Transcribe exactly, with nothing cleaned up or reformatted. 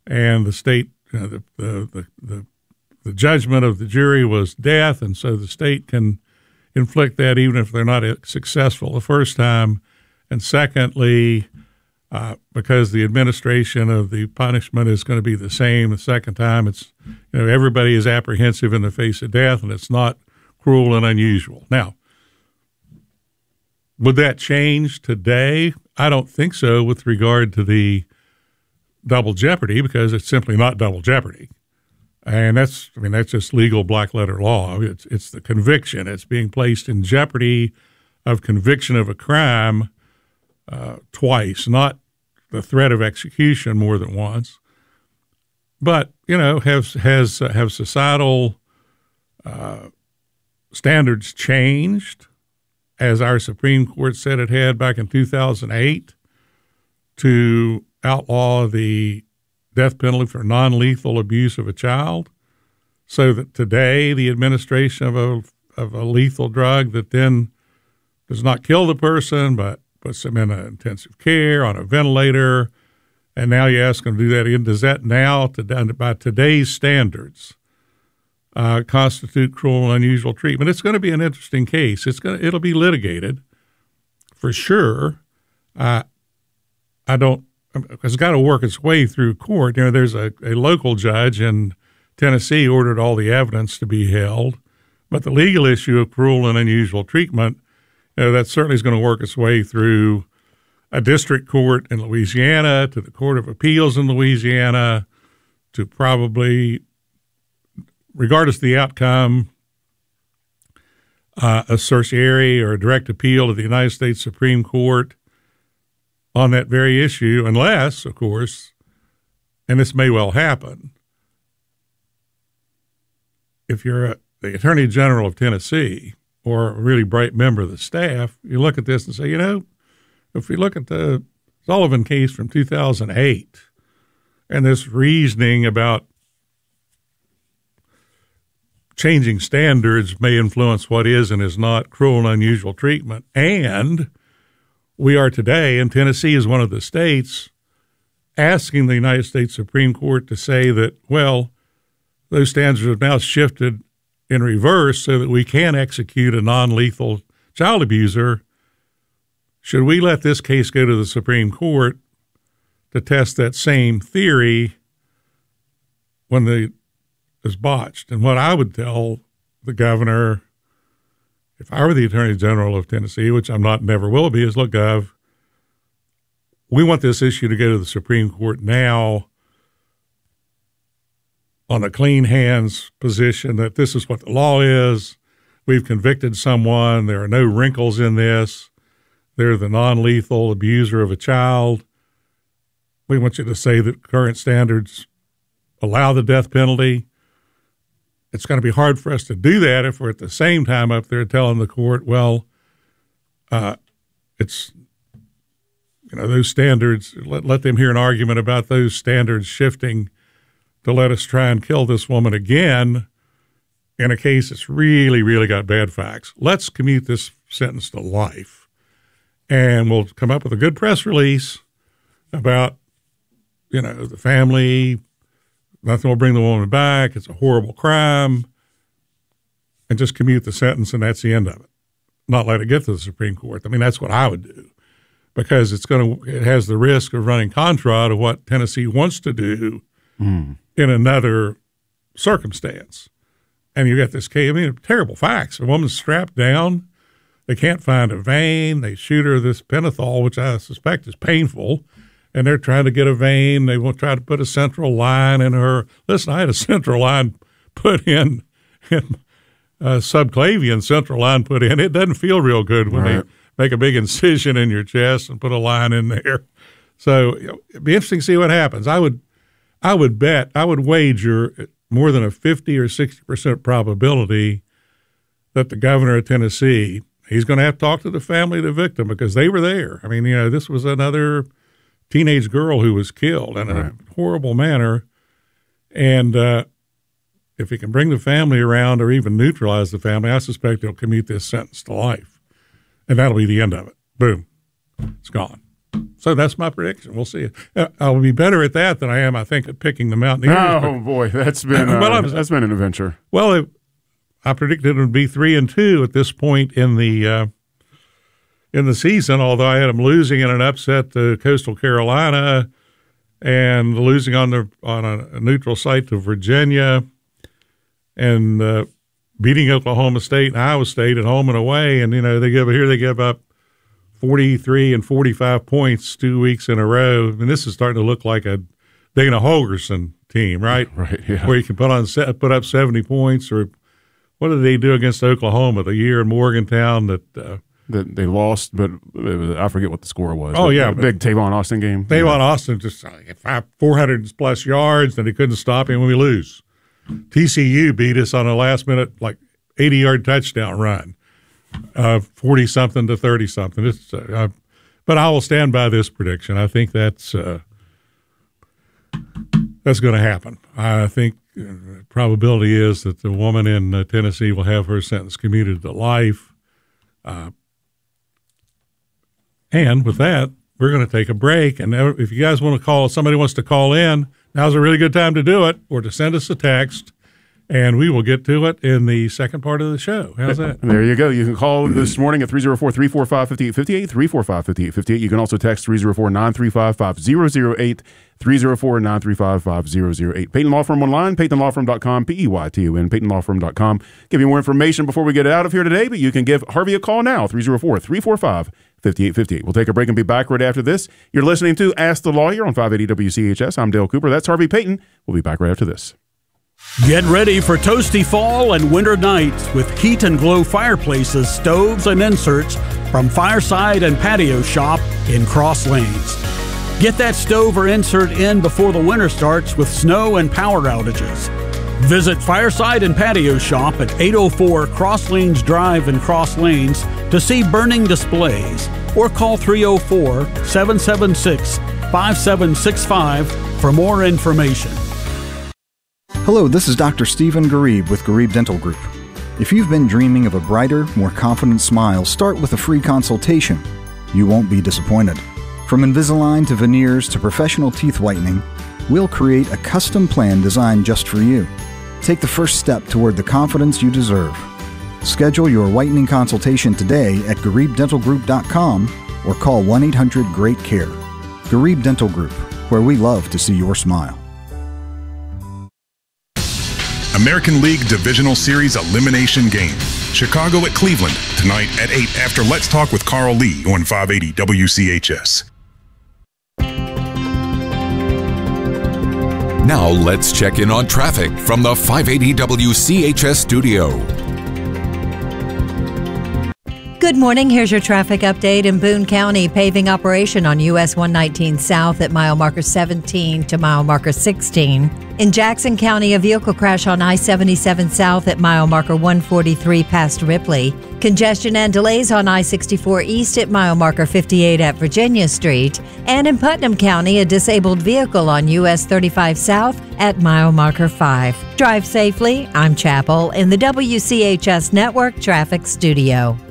and the state, you know, the, the, the, the, the judgment of the jury was death, and so the state can inflict that even if they're not successful the first time. And secondly, uh, because the administration of the punishment is going to be the same the second time, it's, you know, everybody is apprehensive in the face of death, and it's not cruel and unusual. Now, would that change today? I don't think so with regard to the double jeopardy, because it's simply not double jeopardy. And that's, I mean, that's just legal black letter law. It's, it's the conviction. It's being placed in jeopardy of conviction of a crime uh, twice, not the threat of execution more than once. But, you know, has, has, uh, have societal uh, standards changed, as our Supreme Court said it had back in two thousand eight, to outlaw the death penalty for non-lethal abuse of a child, so that today the administration of a of a lethal drug that then does not kill the person but puts them in a intensive care on a ventilator, and now you ask them to do that again, does that now, to, by today's standards, uh, constitute cruel and unusual treatment? It's going to be an interesting case. It's going to, it'll be litigated for sure. Uh, I don't. It's got to work its way through court. You know, there's a, a local judge in Tennessee ordered all the evidence to be held, but the legal issue of cruel and unusual treatment, you know, that certainly is going to work its way through a district court in Louisiana, to the Court of Appeals in Louisiana, to probably, regardless of the outcome, uh, a certiorari or a direct appeal to the United States Supreme Court on that very issue, unless, of course, and this may well happen, if you're a, the Attorney General of Tennessee or a really bright member of the staff, you look at this and say, you know, if we look at the Sullivan case from two thousand eight and this reasoning about changing standards may influence what is and is not cruel and unusual treatment, and we are today, and Tennessee is one of the states, asking the United States Supreme Court to say that, well, those standards have now shifted in reverse so that we can execute a non-lethal child abuser. Should we let this case go to the Supreme Court to test that same theory when the is botched? And what I would tell the governor, if I were the Attorney General of Tennessee, which I'm not, never will be, is, look, Gov, we want this issue to go to the Supreme Court now on a clean hands position that this is what the law is. We've convicted someone. There are no wrinkles in this. They're the non-lethal abuser of a child. We want you to say that current standards allow the death penalty. It's going to be hard for us to do that if we're at the same time up there telling the court, well, uh, it's, you know, those standards, let, let them hear an argument about those standards shifting to let us try and kill this woman again in a case that's really, really got bad facts. Let's commute this sentence to life, and we'll come up with a good press release about, you know, the family. Nothing will bring the woman back. It's a horrible crime. And just commute the sentence, and that's the end of it. Not let it get to the Supreme Court. I mean, that's what I would do, because it's going to, it has the risk of running contra to what Tennessee wants to do mm. in another circumstance. And you got this case, I mean, terrible facts. A woman's strapped down. They can't find a vein. They shoot her this pentothal, which I suspect is painful. And they're trying to get a vein. They will try to put a central line in her. Listen, I had a central line put in, in a subclavian central line put in. It doesn't feel real good when right. they make a big incision in your chest and put a line in there. So you know, it'd be interesting to see what happens. I would, I would bet, I would wager more than a fifty or sixty percent probability that the governor of Tennessee, he's going to have to talk to the family of the victim, because they were there. I mean, you know, this was another teenage girl who was killed in right. a horrible manner. And uh, if he can bring the family around or even neutralize the family, I suspect he'll commute this sentence to life. And that'll be the end of it. Boom. It's gone. So that's my prediction. We'll see. Uh, I'll be better at that than I am, I think, at picking the Mountaineers. Oh, but, boy, that's been uh, well, that's been an adventure. Well, it, I predicted it would be three and two at this point in the uh, in the season, although I had them losing in an upset to Coastal Carolina and losing on the on a neutral site to Virginia and uh, beating Oklahoma State and Iowa State at home and away. And, you know, they give here they give up forty-three and forty-five points two weeks in a row. And this is starting to look like a Dana Holgorsen team, right? Right, yeah. Where you can put on put up seventy points. Or what did they do against Oklahoma the year in Morgantown that uh, that they lost? But it was, I forget what the score was. Oh, yeah. Big Tavon Austin game. Tavon yeah. Austin just five, four hundred plus yards, and they couldn't stop him when we lose. T C U beat us on a last-minute, like, eighty-yard touchdown run. Uh, forty something to thirty something. It's, uh, but I will stand by this prediction. I think that's uh, that's going to happen. I think uh, probability is that the woman in uh, Tennessee will have her sentence commuted to life. Uh, and with that, we're going to take a break. And if you guys want to call, somebody wants to call in, now's a really good time to do it, or to send us a text. And we will get to it in the second part of the show. How's that? There you go. You can call this morning at three oh four, three four five, five eight five eight, three four five, five eight five eight. You can also text three oh four, nine three five, five oh oh eight, three oh four, nine three five, five oh oh eight. Peyton Law Firm online, peyton law firm dot com, P E Y T O N, peyton law firm dot com. Give you more information before we get out of here today, but you can give Harvey a call now, three oh four, three four five, five eight five eight. We'll take a break and be back right after this. You're listening to Ask the Lawyer on five eighty W C H S. I'm Dale Cooper. That's Harvey Payton. We'll be back right after this. Get ready for toasty fall and winter nights with Heat and Glow fireplaces, stoves, and inserts from Fireside and Patio Shop in Cross Lanes. Get that stove or insert in before the winter starts with snow and power outages. Visit Fireside and Patio Shop at eight oh four Cross Lanes Drive in Cross Lanes to see burning displays, or call three oh four, seven seven six, five seven six five for more information. Hello, this is Doctor Stephen Garib with Garib Dental Group. If you've been dreaming of a brighter, more confident smile, start with a free consultation. You won't be disappointed. From Invisalign to veneers to professional teeth whitening, we'll create a custom plan designed just for you. Take the first step toward the confidence you deserve. Schedule your whitening consultation today at garib dental group dot com or call one eight hundred great care. Garib Dental Group, where we love to see your smile. American League Divisional Series Elimination Game. Chicago at Cleveland tonight at eight after Let's Talk with Carl Lee on five eighty W C H S. Now let's check in on traffic from the five eighty W C H S studio. Good morning. Here's your traffic update. In Boone County, paving operation on U S one nineteen South at mile marker seventeen to mile marker sixteen. In Jackson County, a vehicle crash on I seventy-seven South at mile marker one forty-three past Ripley. Congestion and delays on I sixty-four East at mile marker fifty-eight at Virginia Street. And in Putnam County, a disabled vehicle on U S thirty-five South at mile marker five. Drive safely. I'm Chapel in the W C H S Network Traffic Studio.